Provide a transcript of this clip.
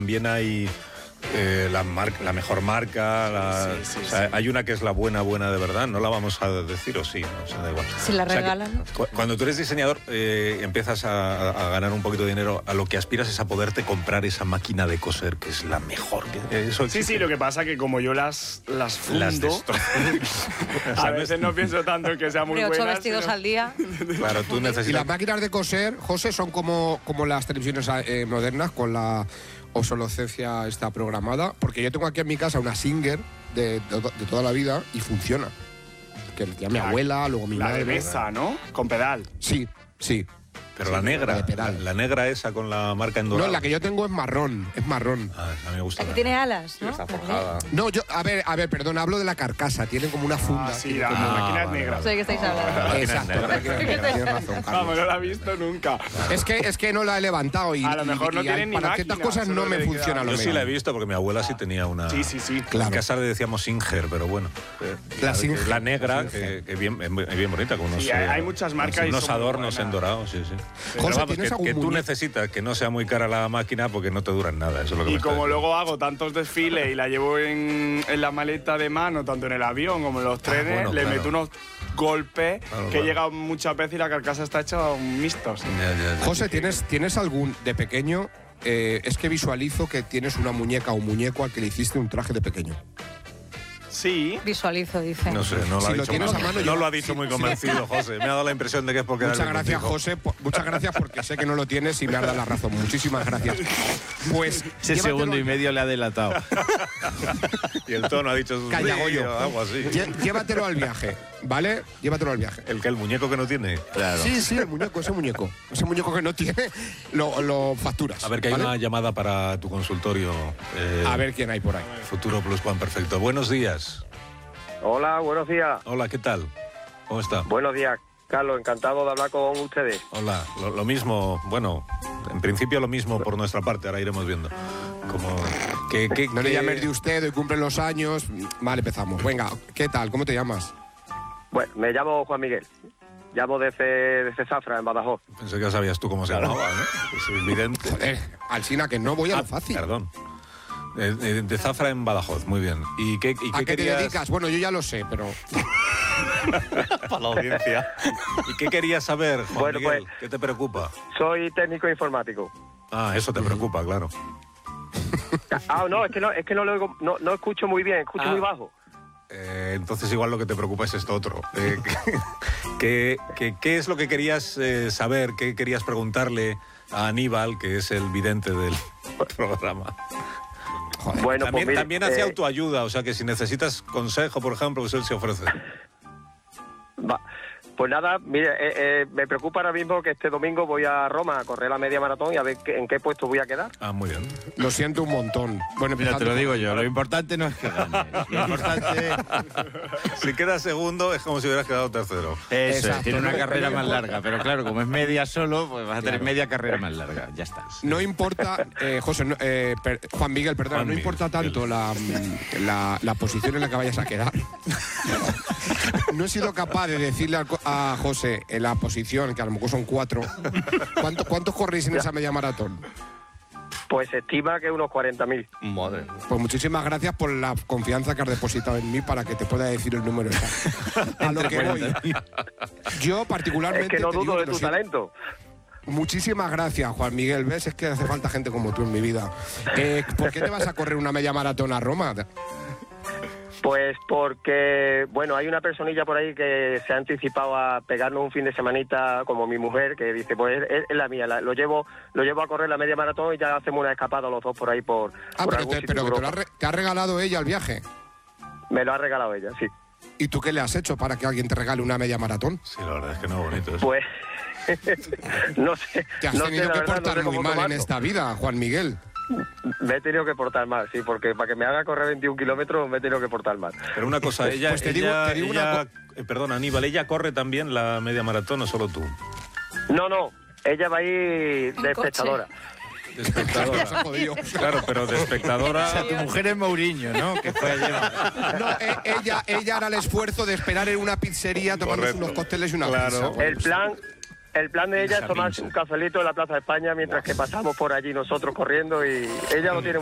También hay la mejor marca, o sea, hay una que es la buena de verdad, no la vamos a decir o sí, ¿no? O sea, da igual. Si la regalan. O sea, cuando tú eres diseñador, empiezas a ganar un poquito de dinero, a lo que aspiras es a poderte comprar esa máquina de coser, que es la mejor. Sí, lo que pasa que como yo las fundo, las destrozo. a veces no pienso tanto en que sea muy de 8 buenas, vestidos al día. Claro, tú necesitas... Y las máquinas de coser, José, son como las televisiones modernas con la obsolescencia está programada, porque yo tengo aquí en mi casa una Singer de toda la vida y funciona. Que ya mi abuela, luego mi madre. La de mesa, ¿no? Con pedal. Sí. Pero la negra, la negra esa con la marca en dorado. No, la que yo tengo es marrón. Ah, a mí me gusta. La que tiene alas, ¿no? Está forjada. No, a ver, perdón, hablo de la carcasa. Tiene como una funda. Sí, la máquina es negra. No sé de qué estáis hablando. Exacto, la máquina es negra, tienes razón, Carlos. Vamos, no la he visto nunca. Es que no la he levantado y A lo mejor no tienen ni para máquina, ciertas cosas no solo me le funciona lo Yo mismo. sí la he visto porque mi abuela sí tenía una. Sí. Claro. En casa le decíamos Singer, pero bueno. La Singer. La negra, que bien bonita, con unos, Sí, hay muchas marcas y unos son muy adornos buenas. en dorado, sí. Pero José, vamos, ¿tienes algún que tú muñeco? necesitas que no sea muy cara la máquina porque no te duran nada. Eso es lo que Y me como está luego hago tantos desfiles y la llevo en la maleta de mano, tanto en el avión como en los trenes, bueno, le claro. meto unos golpes Claro, que he claro. llegado muchas veces y la carcasa está hecha mixtos. Ya. José, ¿tienes algún de pequeño? Es que visualizo que tienes una muñeca o un muñeco al que le hiciste un traje de pequeño. Sí. Visualizo, dice. No sé, no lo Si ha lo dicho tienes muy- a mano, no yo- lo ha dicho muy convencido, José. Me ha dado la impresión de que es porque Muchas era gracias, contigo. José. Muchas gracias porque sé que no lo tienes y me has dado la razón. Muchísimas gracias. Pues Ese llévatelo- segundo y medio le ha delatado. Y el tono ha dicho Calla, sí, Goyo. o algo así. Llévatelo al viaje, ¿vale? Llévatelo al viaje. El muñeco que no tiene. Claro. Sí, el muñeco, ese muñeco que no tiene, lo facturas. A ver, que hay ¿vale? una llamada para tu consultorio. A ver quién hay por ahí. Futuro Plus Juan Perfecto. Buenos días. Hola, buenos días. Hola, ¿qué tal? ¿Cómo está? Buenos días, Carlos. Encantado de hablar con ustedes. Hola, lo mismo, bueno, en principio lo mismo por nuestra parte, ahora iremos viendo. Como No le llames de usted, hoy cumplen los años. Vale, empezamos. Venga, ¿qué tal? ¿Cómo te llamas? Bueno, me llamo Juan Miguel. Llamo desde Zafra, en Badajoz. Pensé que ya sabías tú cómo se llamaba, ¿no? Es evidente. Joder, Alsina, que no voy a lo fácil. Perdón. De Zafra en Badajoz, muy bien. ¿Y qué ¿A qué te querías? dedicas? Bueno, yo ya lo sé, pero... Para la audiencia. ¿Y qué querías saber, Juan Bueno, Miguel? pues- ¿Qué te preocupa? Soy técnico informático. Ah, eso te preocupa, claro. No, es que no lo oigo, no escucho muy bien, escucho muy bajo. Entonces igual lo que te preocupa es esto otro. ¿Qué es lo que querías saber? ¿Qué querías preguntarle a Aníbal, que es el vidente del programa? Joder. Bueno, También, pues mire, también hace autoayuda, o sea que si necesitas consejo, por ejemplo, pues él se ofrece. Pues nada, mire, me preocupa ahora mismo que este domingo voy a Roma a correr la media maratón y a ver en qué puesto voy a quedar. Ah, muy bien. Lo siento un montón. Bueno, Mira, te lo empezando digo con- yo, lo importante no es que ganes. Lo importante Si quedas segundo es como si hubieras quedado tercero. es Exacto, tiene una no- carrera no más importa. larga. Pero claro, como es media solo, pues vas a tener Claro. media carrera más larga. Ya está. No importa, José, Juan Miguel, perdón, Juan no Miguel, importa tanto la posición en la que vayas a quedar. No he sido capaz de decirle a José en la posición, que a lo mejor son 4, ¿cuántos corréis en esa media maratón? Pues se estima que unos 40.000. Madre. Pues muchísimas gracias por la confianza que has depositado en mí para que te pueda decir el número exacto. A lo que voy. Yo particularmente... Es que no te digo dudo de que tu lo siento. talento. Muchísimas gracias, Juan Miguel. ¿Ves? Es que hace falta gente como tú en mi vida. ¿Por qué te vas a correr una media maratón a Roma? Pues porque, bueno, hay una personilla por ahí que se ha anticipado a pegarnos un fin de semanita, como mi mujer, que dice, pues es la mía, lo llevo a correr la media maratón y ya hacemos una escapada los dos por ahí por Pero, algún sitio pero de que Europa. te ha regalado ella el viaje. Me lo ha regalado ella, sí. ¿Y tú qué le has hecho para que alguien te regale una media maratón? Sí, la verdad es que no, bonito eso. Pues, no sé. Te has no sé, tenido la que verdad, portar no sé muy cómo mal en tomarlo. esta vida, Juan Miguel. Me he tenido que portar mal, sí, porque para que me haga correr 21 kilómetros me he tenido que portar mal. Pero una cosa, ella, pues te digo ella, perdón, Aníbal, ¿ella corre también la media maratón o solo tú? No, ella va a ir En de coche. espectadora. De espectadora. Se ha jodido. Claro, pero de espectadora... O sea, tu mujer es Mourinho, ¿no? Que fue ayer. No, ella hará el esfuerzo de esperar en una pizzería tomándose Correcto. unos cócteles y una Claro. pizza. El plan El plan de ella es Esa tomarse pincha. un cafelito en la Plaza de España mientras que pasamos por allí nosotros corriendo y ella lo tiene